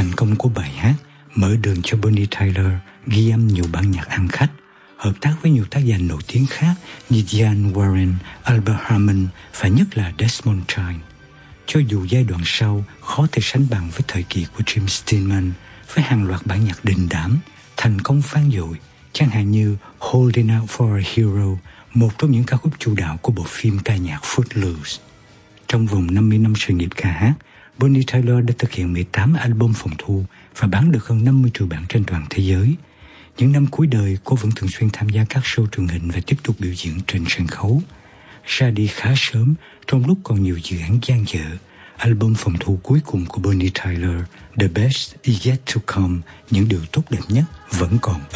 Thành công của bài hát mở đường cho Bonnie Tyler ghi âm nhiều bản nhạc ăn khách, hợp tác với nhiều tác giả nổi tiếng khác như Diane Warren, Albert Hammond và nhất là Desmond Child. Cho dù giai đoạn sau khó thể sánh bằng với thời kỳ của Jim Steinman với hàng loạt bản nhạc đình đám, thành công vang dội, chẳng hạn như Holding Out for a Hero, một trong những ca khúc chủ đạo của bộ phim ca nhạc Footloose. Trong vòng 50 năm sự nghiệp ca hát, Bonnie Tyler đã thực hiện 18 album phòng thu và bán được hơn 50 triệu bản trên toàn thế giới. Những năm cuối đời, cô vẫn thường xuyên tham gia các show truyền hình và tiếp tục biểu diễn trên sân khấu. Ra đi khá sớm, trong lúc còn nhiều dự án dang dở, album phòng thu cuối cùng của Bonnie Tyler, The Best Is Yet to Come, những điều tốt đẹp nhất vẫn còn